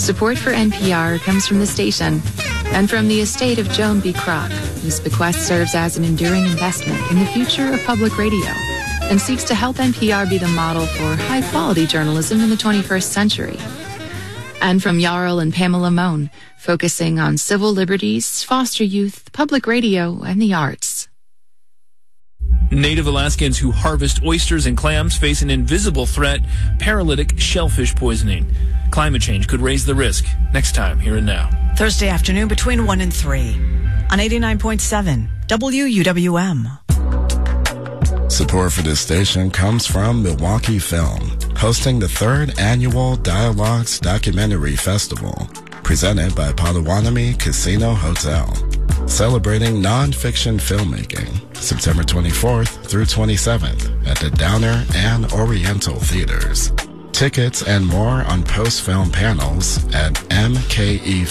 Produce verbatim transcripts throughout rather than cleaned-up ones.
Support for N P R comes from the station and from the estate of Joan B. Kroc, whose bequest serves as an enduring investment in the future of public radio and seeks to help N P R be the model for high-quality journalism in the twenty-first century. And from Jarl and Pamela Mohn, focusing on civil liberties, foster youth, public radio, and the arts. Native Alaskans who harvest oysters and clams face an invisible threat, paralytic shellfish poisoning. Climate change could raise the risk. Next time, here and now. Thursday afternoon between one and three on eighty-nine point seven W U W M. Support for this station comes from Milwaukee Film, hosting the third annual Dialogues Documentary Festival, presented by Potawatomi Casino Hotel. Celebrating nonfiction filmmaking, September twenty-fourth through twenty-seventh at the Downer and Oriental Theaters. Tickets and more on post-film panels at mkefilm.org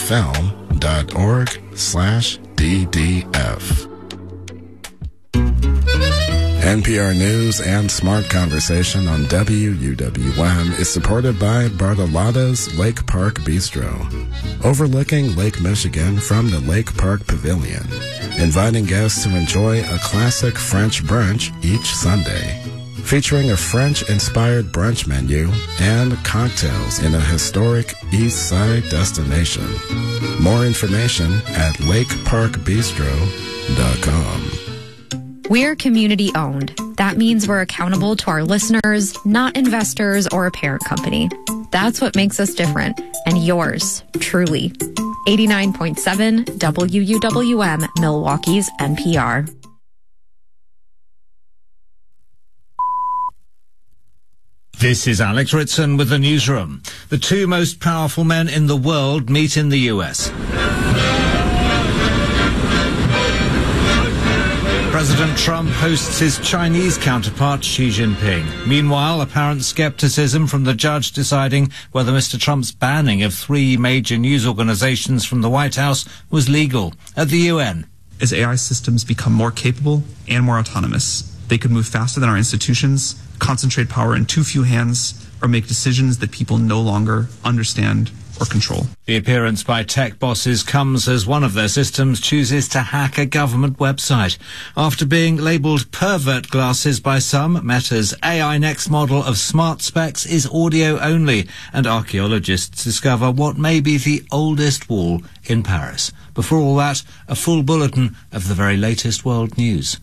slash ddf. N P R News and Smart Conversation on W U W M is supported by Bartolotta's Lake Park Bistro, overlooking Lake Michigan from the Lake Park Pavilion, inviting guests to enjoy a classic French brunch each Sunday, featuring a French-inspired brunch menu and cocktails in a historic East Side destination. More information at lake park bistro dot com. We're community-owned. That means we're accountable to our listeners, not investors or a parent company. That's what makes us different, and yours, truly. eighty-nine point seven W U W M, Milwaukee's N P R. This is Alex Ritson with the newsroom. The two most powerful men in the world meet in the U S. President Trump hosts his Chinese counterpart Xi Jinping. Meanwhile, apparent skepticism from the judge deciding whether Mister Trump's banning of three major news organizations from the White House was legal. At the U N. As A I systems become more capable and more autonomous, they could move faster than our institutions, concentrate power in too few hands, or make decisions that people no longer understand or control. The appearance by tech bosses comes as one of their systems chooses to hack a government website. After being labelled pervert glasses by some, Meta's A I next model of smart specs is audio only, and archaeologists discover what may be the oldest wall in Paris. Before all that, a full bulletin of the very latest world news.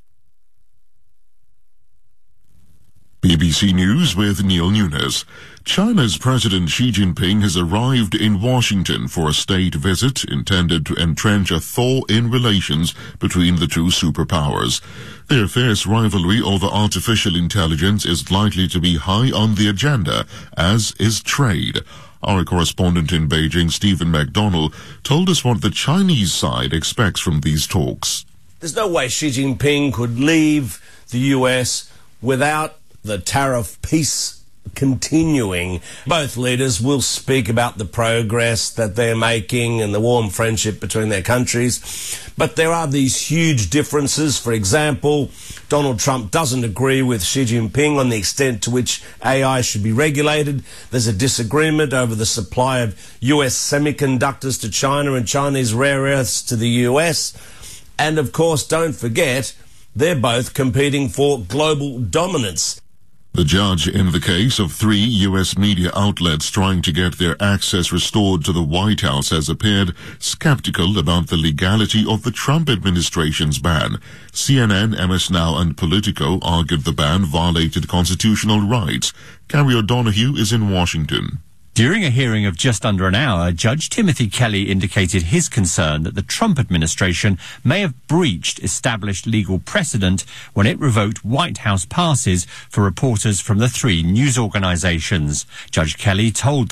B B C News with Neil Nunes. China's President Xi Jinping has arrived in Washington for a state visit intended to entrench a thaw in relations between the two superpowers. Their fierce rivalry over artificial intelligence is likely to be high on the agenda, as is trade. Our correspondent in Beijing, Stephen McDonnell, told us what the Chinese side expects from these talks. There's no way Xi Jinping could leave the U S without the tariff peace continuing. Both leaders will speak about the progress that they're making and the warm friendship between their countries. But there are these huge differences. For example, Donald Trump doesn't agree with Xi Jinping on the extent to which A I should be regulated. There's a disagreement over the supply of U S semiconductors to China and Chinese rare earths to the U S. And of course, don't forget, they're both competing for global dominance. The judge in the case of three U S media outlets trying to get their access restored to the White House has appeared skeptical about the legality of the Trump administration's ban. C N N, M S Now and Politico argued the ban violated constitutional rights. Carrie O'Donoghue is in Washington. During a hearing of just under an hour, Judge Timothy Kelly indicated his concern that the Trump administration may have breached established legal precedent when it revoked White House passes for reporters from the three news organizations. Judge Kelly told